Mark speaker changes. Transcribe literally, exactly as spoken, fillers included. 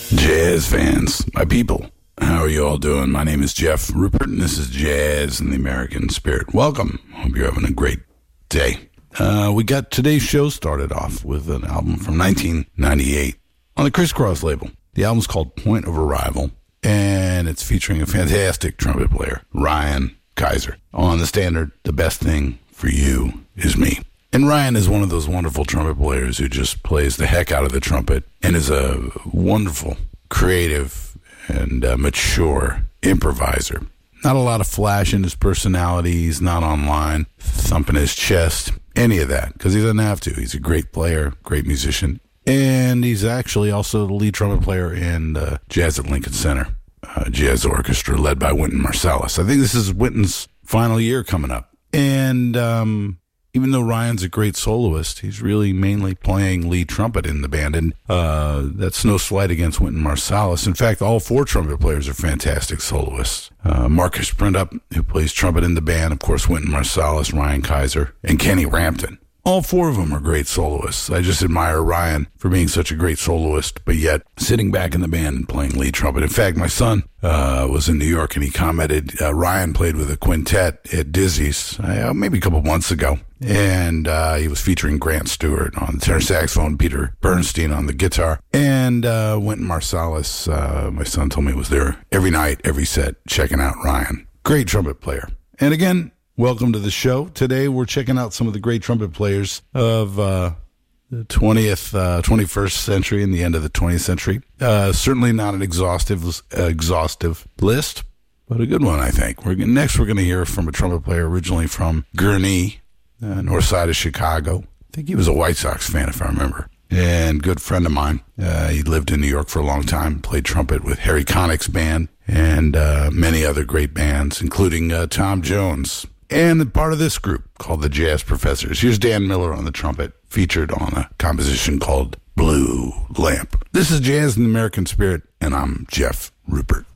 Speaker 1: Jazz fans, my people, how are you all doing? My name is Jeff Rupert, and this is Jazz in the American Spirit. Welcome. Hope you're having a great day. Uh, we got today's show started off with an album from nineteen ninety-eight on the Criss Cross label. The album's called Point of Arrival, and it's featuring a fantastic trumpet player, Ryan Kisor. On the standard, The Best Thing for You Is Me. And Ryan is one of those wonderful trumpet players who just plays the heck out of the trumpet and is a wonderful, creative, and uh, mature improviser. Not a lot of flash in his personality. He's not online, thumping his chest, any of that, because he doesn't have to. He's a great player, great musician, and he's actually also the lead trumpet player in uh, Jazz at Lincoln Center, uh, jazz orchestra led by Wynton Marsalis. I think this is Wynton's final year coming up. And um, even though Ryan's a great soloist, he's really mainly playing lead trumpet in the band, and uh, that's no slight against Wynton Marsalis. In fact, all four trumpet players are fantastic soloists. Uh, Marcus Printup, who plays trumpet in the band, of course, Wynton Marsalis, Ryan Kisor, and Kenny Rampton. All four of them are great soloists. I just admire Ryan for being such a great soloist, but yet sitting back in the band and playing lead trumpet. In fact, my son uh, was in New York, and he commented uh, Ryan played with a quintet at Dizzy's uh, maybe a couple months ago, and uh, he was featuring Grant Stewart on the tenor saxophone, Peter Bernstein on the guitar, and uh, Wynton Marsalis, uh, my son told me, was there every night, every set, checking out Ryan. Great trumpet player. And again, welcome to the show. Today we're checking out some of the great trumpet players of uh, the twentieth, uh, twenty-first century and the end of the twentieth century. Uh, certainly not an exhaustive uh, exhaustive list, but a good one, I think. We're Next, we're going to hear from a trumpet player originally from Gurnee, uh, north side of Chicago. I think he was a White Sox fan, if I remember. And good friend of mine. Uh, he lived in New York for a long time, played trumpet with Harry Connick's band and uh, many other great bands, including uh, Tom Jones. And part of this group called the Jazz Professors. Here's Dan Miller on the trumpet, featured on a composition called Blue Lamp. This is Jazz in the American Spirit, and I'm Jeff Rupert.